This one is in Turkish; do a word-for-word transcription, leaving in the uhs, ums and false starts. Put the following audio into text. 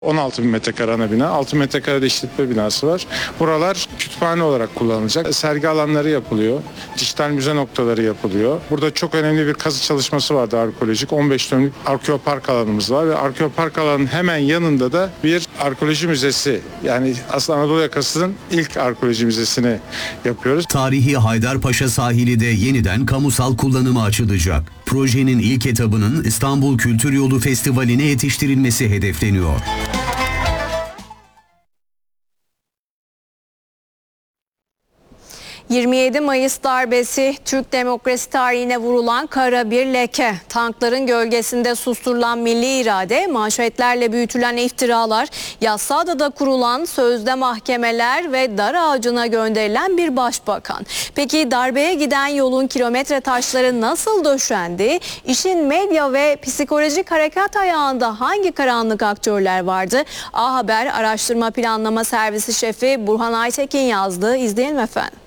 on altı bin metrekare ana bina, altı metrekare de işletme binası var. Buralar kütüphane olarak kullanılacak. Sergi alanları yapılıyor. Dijital müze noktaları yapılıyor. Burada çok önemli bir kazı çalışması vardı arkeolojik. on beş dönümlük arkeopark alanımız var ve arkeopark alanının hemen yanında da bir arkeoloji müzesi. Yani aslında Anadolu yakasının ilk arkeoloji müzesini yapıyoruz. Tarihi Haydarpaşa sahili de yeniden kamusal kullanıma açılacak. Projenin ilk etabının İstanbul Kültür Yolu Festivali'ne yetiştirilmesi hedefleniyor. yirmi yedi Mayıs darbesi Türk demokrasi tarihine vurulan kara bir leke. Tankların gölgesinde susturulan milli irade, manşetlerle büyütülen iftiralar, Yassıada'da kurulan sözde mahkemeler ve dar ağacına gönderilen bir başbakan. Peki darbeye giden yolun kilometre taşları nasıl döşendi? İşin medya ve psikolojik harekat ayağında hangi karanlık aktörler vardı? A Haber Araştırma Planlama Servisi Şefi Burhan Aytekin yazdı. İzleyelim efendim.